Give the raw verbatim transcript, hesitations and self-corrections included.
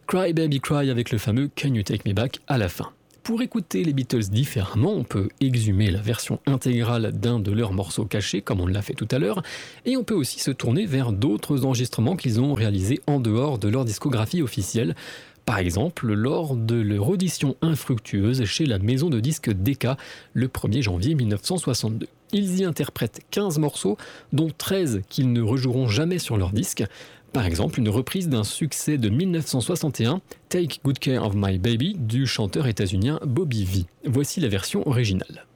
Cry Baby Cry avec le fameux Can You Take Me Back à la fin. Pour écouter les Beatles différemment, on peut exhumer la version intégrale d'un de leurs morceaux cachés, comme on l'a fait tout à l'heure, et on peut aussi se tourner vers d'autres enregistrements qu'ils ont réalisés en dehors de leur discographie officielle, par exemple lors de leur audition infructueuse chez la maison de disques Decca le premier janvier mille neuf cent soixante-deux. Ils y interprètent quinze morceaux, dont treize qu'ils ne rejoueront jamais sur leur disque. Par exemple, une reprise d'un succès de mille neuf cent soixante et un, Take Good Care of My Baby, du chanteur états-unien Bobby Vee. Voici la version originale.